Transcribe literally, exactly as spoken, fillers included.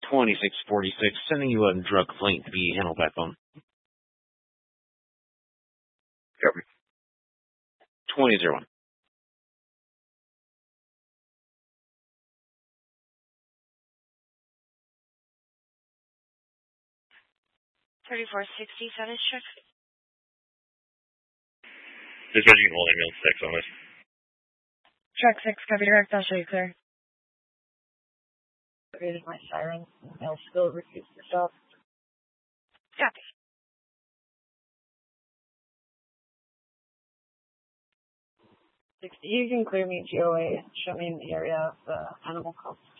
twenty-six forty-six, sending you a drug complaint to be handled by phone. Copy. twenty oh one. thirty-four sixty, status check. Dispatch, you can hold ambulance six on this. Truck six, copy direct, I'll show you clear. Created my siren. I'll still refuse to stop. Copy. sixty, you can clear me G O A and show me in the area of the animal calls.